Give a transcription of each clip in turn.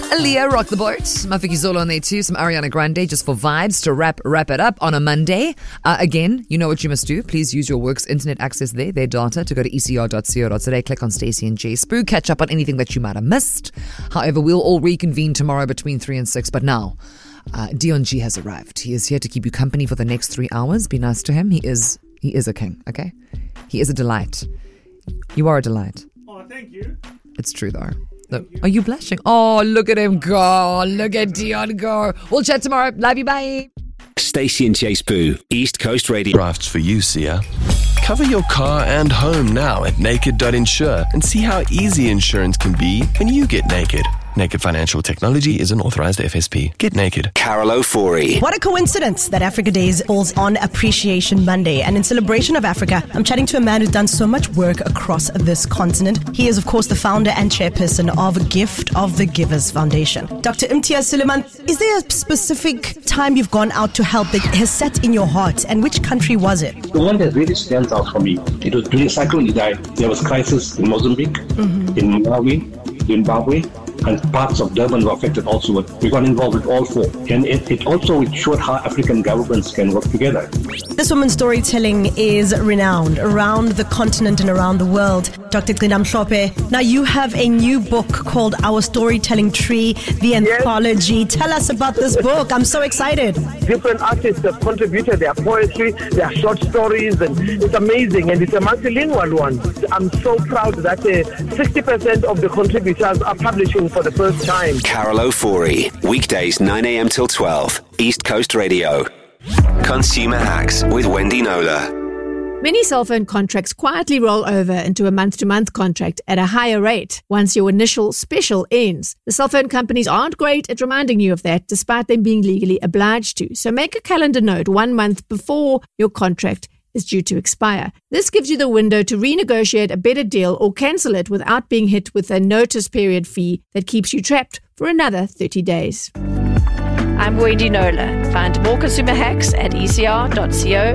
Aaliyah, Rock the Boat. Mafiki Zolo on there too. Some Ariana Grande just for vibes to wrap it up on a Monday. Again, you know what you must do. Please use your work's internet access there, their data, to go to ecr.co.za. Click on Stacey and Jay Spoo. Catch up on anything that you might have missed. However, we'll all reconvene tomorrow between 3 and 6. But now, Dion G has arrived. He is here to keep you company for the next 3 hours. Be nice to him. He is a king, okay? He is a delight. You are a delight. Oh, thank you. It's true though. Look, are you blushing? Oh, look at him go. Look at Dion go. We'll chat tomorrow. Love you. Bye. Stacey and Jay Spoo, East Coast Radio. Drafts for you, Sia. Cover your car and home now at naked.insure and see how easy insurance can be when you get naked. Naked Financial Technology is an authorized FSP. Get naked. Carol O'Forey. What a coincidence that Africa Days falls on Appreciation Monday. And in celebration of Africa, I'm chatting to a man who's done so much work across this continent. He is, of course, the founder and chairperson of Gift of the Givers Foundation. Dr. Imtiaz Suleiman, is there a specific time you've gone out to help that has set in your heart? And which country was it? The one that really stands out for me, it was during Cyclone Idai. There was crisis in Mozambique, in Malawi, Zimbabwe, and parts of Durban were affected also. We got involved with all four. And it also showed how African governments can work together. This woman's storytelling is renowned around the continent and around the world. Dr. Gina Mhlophe, now you have a new book called Our Storytelling Tree, the Anthology. Yes. Tell us about this book. I'm so excited. Different artists have contributed their poetry, their short stories, and it's amazing. And it's a multilingual one. I'm so proud that 60% of the contributors are publishing for the first time. Carol O'Forey, weekdays 9 a.m. till 12, East Coast Radio. Consumer Hacks with Wendy Nola. Many cell phone contracts quietly roll over into a month-to-month contract at a higher rate once your initial special ends. The cell phone companies aren't great at reminding you of that, despite them being legally obliged to. So make a calendar note 1 month before your contract is due to expire. This gives you the window to renegotiate a better deal or cancel it without being hit with a notice period fee that keeps you trapped for another 30 days. I'm Wendy Nola. Find more consumer hacks at ecr.co.za.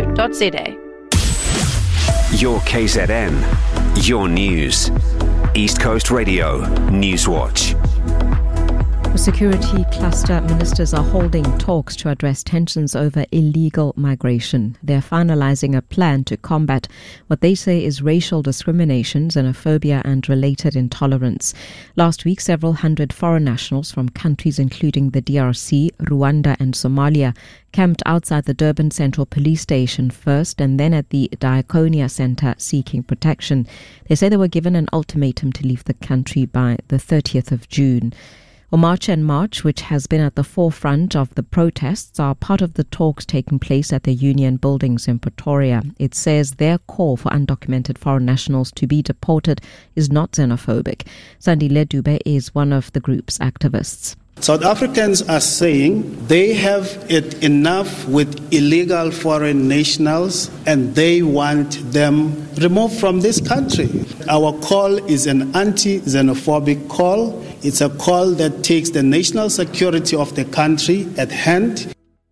Your KZN, your news. East Coast Radio, Newswatch. Security cluster ministers are holding talks to address tensions over illegal migration. They're finalizing a plan to combat what they say is racial discrimination, xenophobia and related intolerance. Last week, several hundred foreign nationals from countries including the DRC, Rwanda and Somalia camped outside the Durban Central Police Station first and then at the Diakonia Centre seeking protection. They say they were given an ultimatum to leave the country by the 30th of June. March and March, which has been at the forefront of the protests, are part of the talks taking place at the Union buildings in Pretoria. It says their call for undocumented foreign nationals to be deported is not xenophobic. Sandile Dube is one of the group's activists. South Africans are saying they have it enough with illegal foreign nationals and they want them removed from this country. Our call is an anti-xenophobic call. It's a call that takes the national security of the country at hand.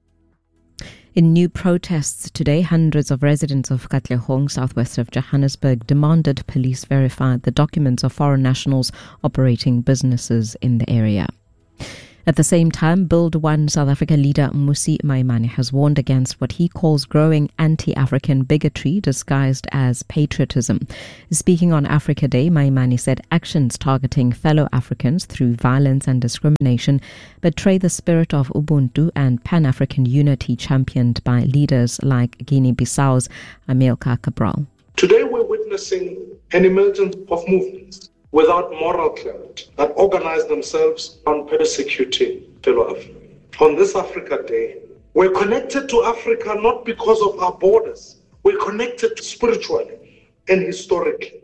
In new protests today, hundreds of residents of Katlehong, southwest of Johannesburg, demanded police verify the documents of foreign nationals operating businesses in the area. At the same time, Build One South Africa leader Mmusi Maimane has warned against what he calls growing anti-African bigotry disguised as patriotism. Speaking on Africa Day, Maimane said actions targeting fellow Africans through violence and discrimination betray the spirit of Ubuntu and Pan-African unity championed by leaders like Guinea-Bissau's Amilcar Cabral. Today we're witnessing an emergence of movements without moral clout that organize themselves on persecuting fellow Africans. On this Africa Day, we're connected to Africa not because of our borders. We're connected spiritually and historically.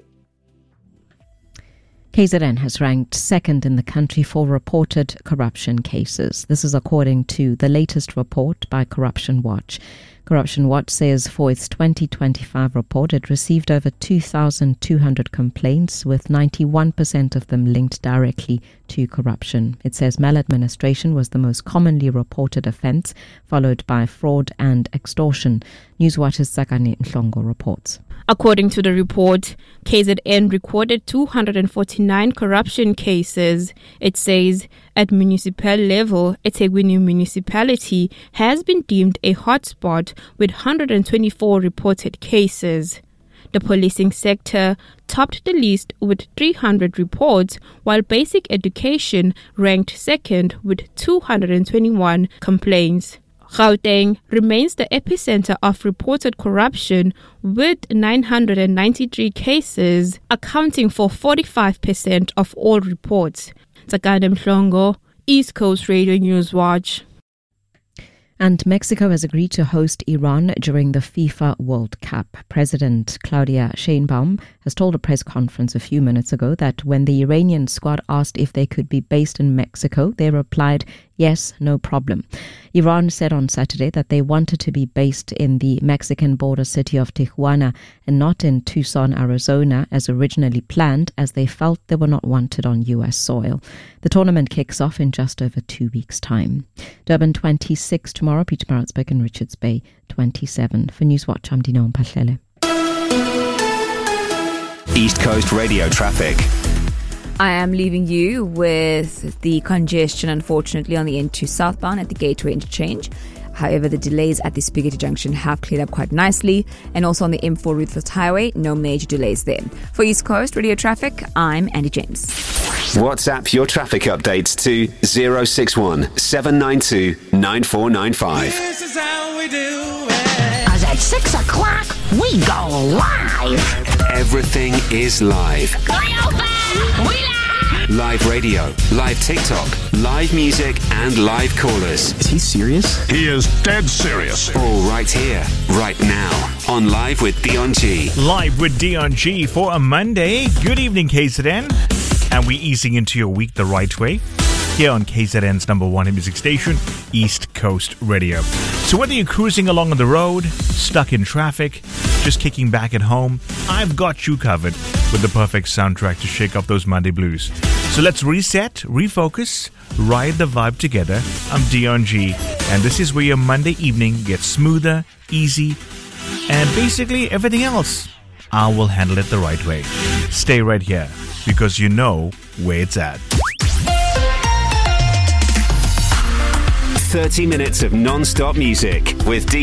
KZN has ranked second in the country for reported corruption cases. This is according to the latest report by Corruption Watch. Corruption Watch says for its 2025 report, it received over 2,200 complaints, with 91% of them linked directly to corruption. It says maladministration was the most commonly reported offence, followed by fraud and extortion. Newswatch's Sakane Mhlongo reports. According to the report, KZN recorded 249 corruption cases. It says At municipal level, eThekwini municipality has been deemed a hotspot with 124 reported cases. The policing sector topped the list with 300 reports, while basic education ranked second with 221 complaints. Gauteng remains the epicenter of reported corruption with 993 cases, accounting for 45% of all reports. Tsakane Mhlongo, East Coast Radio News Watch. And Mexico has agreed to host Iran during the FIFA World Cup. President Claudia Sheinbaum has told a press conference a few minutes ago that when the Iranian squad asked if they could be based in Mexico, they replied, yes, no problem. Iran said on Saturday that they wanted to be based in the Mexican border city of Tijuana and not in Tucson, Arizona, as originally planned, as they felt they were not wanted on U.S. soil. The tournament kicks off in just over 2 weeks' time. Durban 26 tomorrow, Pietermaritzburg and Richards Bay 27. For Newswatch, I'm Dino Mpahlele. East Coast Radio traffic. I am leaving you with the congestion, unfortunately, on the N2 southbound at the Gateway interchange. However, the delays at the Spaghetti Junction have cleared up quite nicely. And also on the M4 Rutherford Highway, no major delays there. For East Coast Radio Traffic, I'm Andy James. WhatsApp your traffic updates to 061 792 9495. This is how we do it. As at 6 o'clock, we go live. Everything is live. Live radio, live TikTok, live music, and live callers. Is he serious? He is dead serious. All right here, right now, on Live with Dion G. Live with Dion G for a Monday. Good evening, KZN. And we're easing into your week the right way here on KZN's number one hit music station, East Coast Radio. So whether you're cruising along on the road, stuck in traffic, just kicking back at home, I've got you covered with the perfect soundtrack to shake up those Monday blues. So let's reset, refocus, ride the vibe together. I'm Dion G, and this is where your Monday evening gets smoother, easy, and basically everything else, I will handle it the right way. Stay right here, because you know where it's at. 30 minutes of non-stop music with